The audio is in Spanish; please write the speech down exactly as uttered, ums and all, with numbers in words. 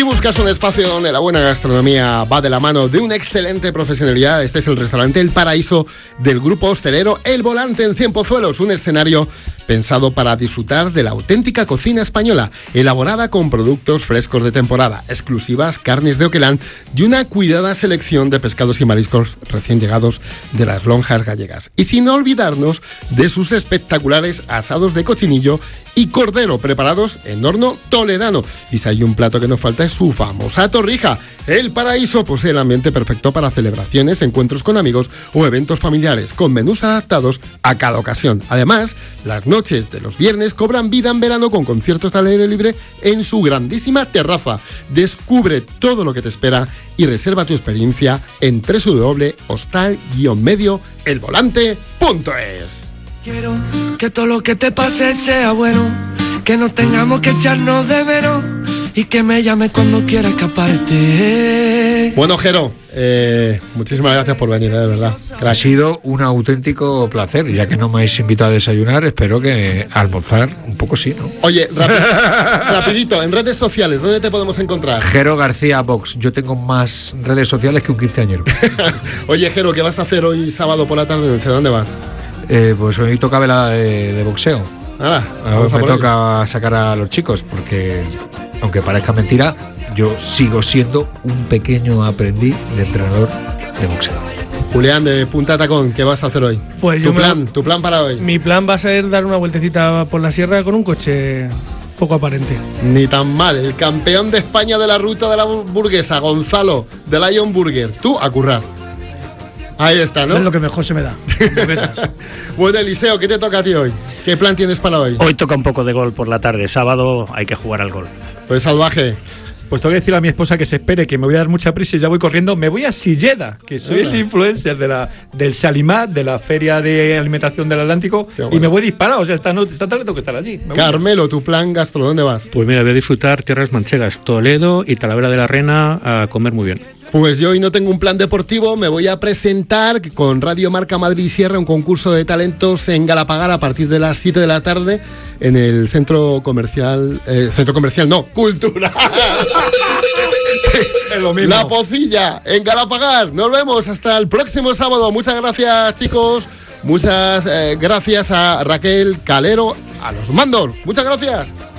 Si buscas un espacio donde la buena gastronomía va de la mano de una excelente profesionalidad, este es el restaurante El Paraíso del grupo hostelero El Volante en Cienpozuelos, un escenario pensado para disfrutar de la auténtica cocina española, elaborada con productos frescos de temporada, exclusivas carnes de Oquelán y una cuidada selección de pescados y mariscos recién llegados de las lonjas gallegas. Y sin olvidarnos de sus espectaculares asados de cochinillo y cordero preparados en horno toledano. Y si hay un plato que no falta es su famosa torrija. El Paraíso posee el ambiente perfecto para celebraciones, encuentros con amigos o eventos familiares, con menús adaptados a cada ocasión. Además, las noches de los viernes cobran vida en verano con conciertos al aire libre en su grandísima terraza. Descubre todo lo que te espera y reserva tu experiencia en doble u doble u doble punto hostal guion medio el volante punto es. Quiero que todo lo que te pase sea bueno, que no tengamos que echarnos de menos y que me llames cuando quiera escaparte. Bueno, Jero, eh, muchísimas gracias por venir, eh, de verdad. Gracias. Ha sido un auténtico placer, ya que no me habéis invitado a desayunar, espero que a almorzar un poco sí, ¿no? Oye, rapi- rapidito, en redes sociales, ¿dónde te podemos encontrar? Jero García Box, yo tengo más redes sociales que un quinceañero. Oye, Jero, ¿qué vas a hacer hoy sábado por la tarde? ¿Noche? ¿Dónde vas? Eh, pues hoy toca vela de, de boxeo. Ah, Ahora me toca sacar a los chicos, porque aunque parezca mentira, yo sigo siendo un pequeño aprendiz de entrenador de boxeo. Julián, de Punta Tacón, ¿qué vas a hacer hoy? Pues tu yo plan, me... tu plan para hoy. Mi plan va a ser dar una vueltecita por la sierra con un coche poco aparente. Ni tan mal. El campeón de España de la ruta de la hamburguesa, Gonzalo, de Lion Burger. Tú, a currar. Ahí está, ¿no? Es lo que mejor se me da. Bueno, Eliseo, ¿qué te toca a ti hoy? ¿Qué plan tienes para hoy? Hoy toca un poco de gol por la tarde. Sábado hay que jugar al gol. Pues Salvaje. Pues tengo que decirle a mi esposa que se espere, que me voy a dar mucha prisa y ya voy corriendo. Me voy a Silleda, que soy el influencer de la, del Salimat, de la Feria de Alimentación del Atlántico, bueno. Y me voy disparado. O sea, esta, esta tarde tengo que estar allí. Carmelo, tu plan gastro, ¿dónde vas? Pues mira, voy a disfrutar tierras manchegas, Toledo y Talavera de la Reina, a comer muy bien. Pues yo hoy no tengo un plan deportivo, me voy a presentar con Radio Marca Madrid Sierra un concurso de talentos en Galapagar a partir de las siete de la tarde en el centro comercial, eh, centro comercial no, cultural. Es lo mismo. La Pocilla en Galapagar. Nos vemos hasta el próximo sábado. Muchas gracias, chicos. Muchas eh, gracias a Raquel Calero, a los mandos. Muchas gracias.